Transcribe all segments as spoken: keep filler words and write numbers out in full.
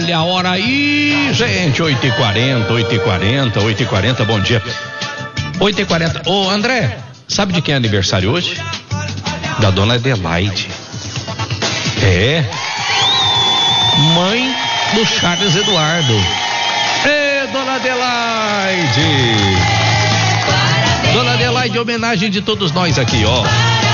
Olha a hora aí, gente, oito e quarenta, oito e quarenta, oito e quarenta, bom dia. oito e quarenta. Ô, André, sabe de quem é aniversário hoje? Da dona Adelaide. É. Mãe do Charles Eduardo. Ê, dona Adelaide. Dona Adelaide, homenagem de todos nós aqui, ó.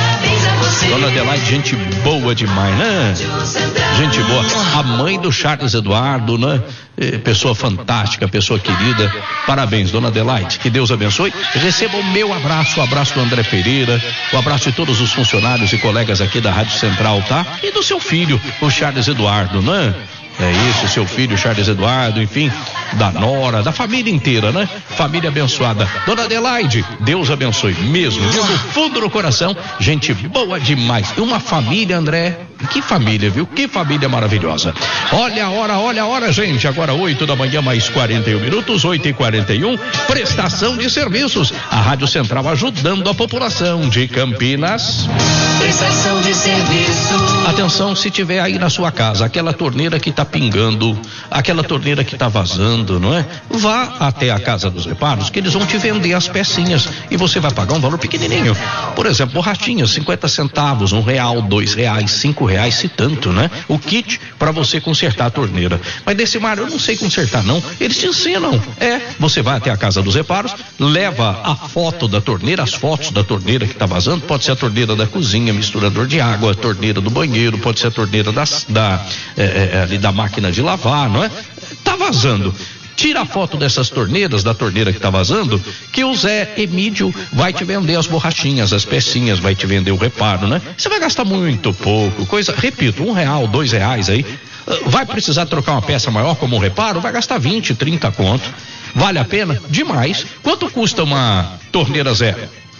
Dona Adelaide, gente boa demais, né? Gente boa. A mãe do Charles Eduardo, né? Pessoa fantástica, pessoa querida. Parabéns, dona Adelaide. Que Deus abençoe. Receba o meu abraço, o abraço do André Pereira, o abraço de todos os funcionários e colegas aqui da Rádio Central, tá? E do seu filho, o Charles Eduardo, né? É isso, seu filho Charles Eduardo, enfim, da nora, da família inteira, né? Família abençoada. Dona Adelaide, Deus abençoe mesmo, viu? Do fundo do coração, gente boa demais. E uma família, André, que família, viu? Que família maravilhosa. Olha a hora, olha a hora, gente. Agora oito da manhã, mais quarenta e um minutos, oito e quarenta e um. Prestação de serviços. A Rádio Central ajudando a população de Campinas. Prestação de serviço. Atenção, se tiver aí na sua casa aquela torneira que tá pingando, aquela torneira que tá vazando, não é? Vá até a Casa dos Reparos, que eles vão te vender as pecinhas e você vai pagar um valor pequenininho. Por exemplo, borrachinhas, cinquenta centavos, um real, dois reais, cinco reais, se tanto, né? O kit para você consertar a torneira. Mas desse mar eu não sei consertar, não. Eles te ensinam. É, você vai até a Casa dos Reparos, leva a foto da torneira, as fotos da torneira que tá vazando, pode ser a torneira da cozinha, misturador de água, a torneira do banheiro, pode ser a torneira da, da, é, é, ali da máquina de lavar, não é? Tá vazando. Tira a foto dessas torneiras, da torneira que tá vazando, que o Zé Emílio vai te vender as borrachinhas, as pecinhas, vai te vender o reparo, né? Você vai gastar muito pouco, coisa, repito, um real, dois reais aí. Vai precisar trocar uma peça maior como um reparo, vai gastar vinte, trinta conto. Vale a pena? Demais. Quanto custa uma torneira Zé?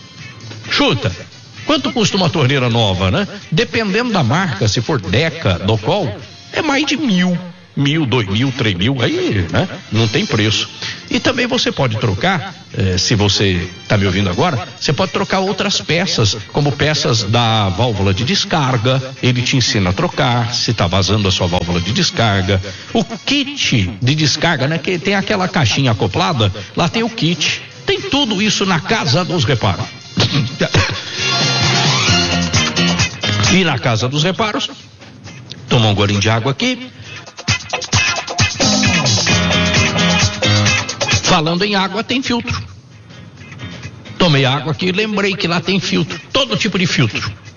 Chuta. Quanto custa uma torneira nova, né? Dependendo da marca, se for Deca, Docol, é mais de mil. Mil, dois mil, três mil, aí, né? Não tem preço. E também você pode trocar, eh, se você está me ouvindo agora, você pode trocar outras peças, como peças da válvula de descarga. Ele te ensina a trocar, se está vazando a sua válvula de descarga. O kit de descarga, né? Que tem aquela caixinha acoplada, lá tem o kit. Tem tudo isso na Casa dos Reparos. E na Casa dos Reparos, toma um golinho de água aqui. Falando em água, tem filtro. Tomei água aqui, lembrei que lá tem filtro, todo tipo de filtro.